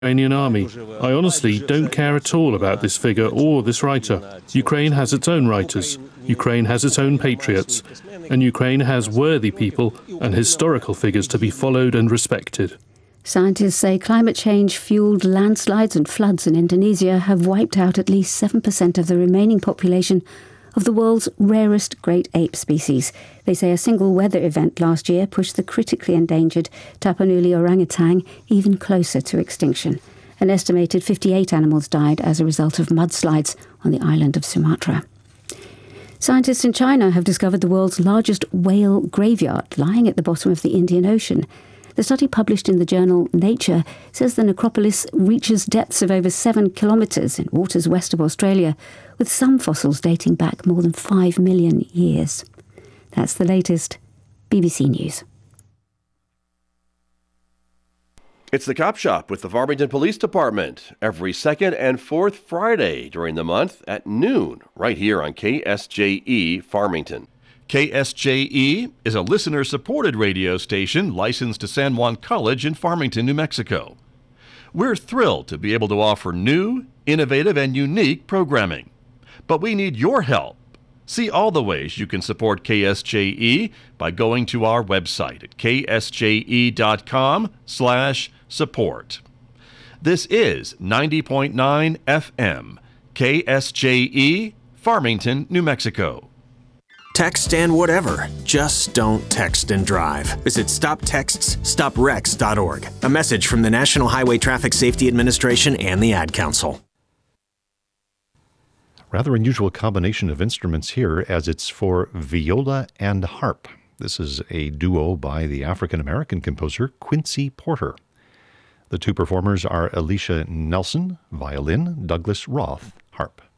Ukrainian army. I honestly don't care at all about this figure or this writer. Ukraine has its own writers. Ukraine has its own patriots. And Ukraine has worthy people and historical figures to be followed and respected. Scientists say climate change-fueled landslides and floods in Indonesia have wiped out at least 7% of the remaining population of the world's rarest great ape species. They say a single weather event last year pushed the critically endangered Tapanuli orangutan even closer to extinction. An estimated 58 animals died as a result of mudslides on the island of Sumatra. Scientists in China have discovered the world's largest whale graveyard lying at the bottom of the Indian Ocean. The study, published in the journal Nature, says the necropolis reaches depths of over 7 kilometres in waters west of Australia, with some fossils dating back more than 5 million years. That's the latest. BBC News. It's the Cop Shop with the Farmington Police Department every second and fourth Friday during the month at noon, right here on KSJE Farmington. KSJE is a listener-supported radio station licensed to San Juan College in Farmington, New Mexico. We're thrilled to be able to offer new, innovative, and unique programming. But we need your help. See all the ways you can support KSJE by going to our website at ksje.com/support. This is 90.9 FM, KSJE, Farmington, New Mexico. Text and whatever. Just don't text and drive. Visit StopTextsStopWrecks.org. A message from the National Highway Traffic Safety Administration and the Ad Council. Rather unusual combination of instruments here, as it's for viola and harp. This is a duo by the African-American composer Quincy Porter. The two performers are Alicia Nelson, violin, Douglas Roth, harp.